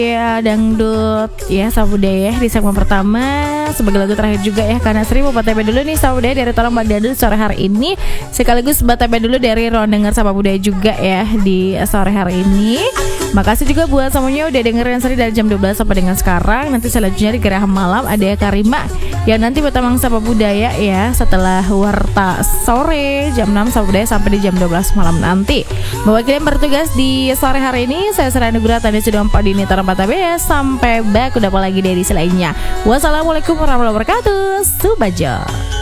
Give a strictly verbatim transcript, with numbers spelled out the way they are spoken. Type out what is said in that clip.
Ya dangdut ya Sahabat Budaya di segmen pertama sebagai lagu terakhir juga ya, karena Sri mau buat T P dulu nih Sahabat Budaya dari Tolong Mbak Dangdut sore hari ini, sekaligus buat T P dulu dari ruang denger Sahabat Budaya juga ya di sore hari ini. Makasih juga buat semuanya udah dengerin Sri dari jam dua belas sampai dengan sekarang. Nanti selanjutnya di Gerah Malam ada ya Karima yang nanti buat Tamang Sahabat Budaya ya setelah warta sore jam enam Sahabat Budaya sampai di jam dua belas malam nanti. Mewakili yang bertugas di sore hari ini saya Sri Anugrah tadi sudah empat dini T B S. Sampai back udah apa lagi dari selainnya. Wassalamualaikum warahmatullahi wabarakatuh. Subajo.